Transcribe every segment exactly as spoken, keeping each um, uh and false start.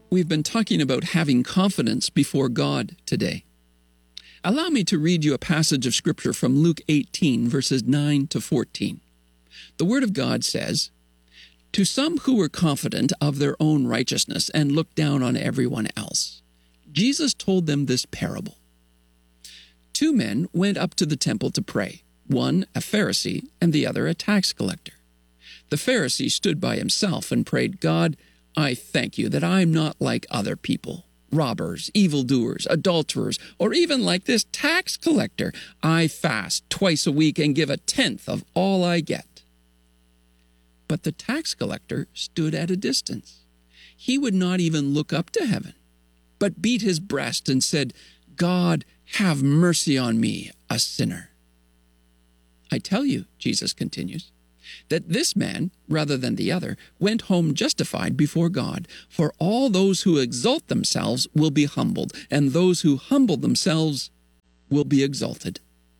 We've been talking about having confidence before God today. Allow me to read you a passage of Scripture from Luke eighteen, verses nine to fourteen. The Word of God says, "To some who were confident of their own righteousness and looked down on everyone else, Jesus told them this parable. Two men went up to the temple to pray, one a Pharisee and the other a tax collector. The Pharisee stood by himself and prayed, 'God, I thank you that I'm not like other people, robbers, evildoers, adulterers, or even like this tax collector. I fast twice a week and give a tenth of all I get.' But the tax collector stood at a distance. He would not even look up to heaven, but beat his breast and said, 'God, have mercy on me, a sinner.' I tell you," Jesus continues, "that this man, rather than the other, went home justified before God. For all those who exalt themselves will be humbled, and those who humble themselves will be exalted."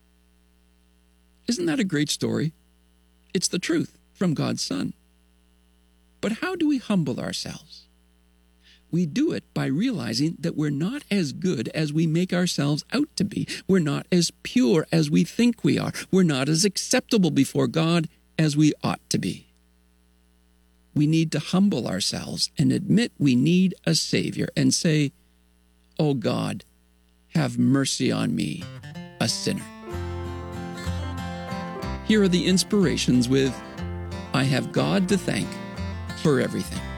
Isn't that a great story? It's the truth from God's Son. But how do we humble ourselves? We do it by realizing that we're not as good as we make ourselves out to be. We're not as pure as we think we are. We're not as acceptable before God as we ought to be. We need to humble ourselves and admit we need a Savior and say, "Oh God, have mercy on me, a sinner." Here are the inspirations with, "I have God to thank for everything."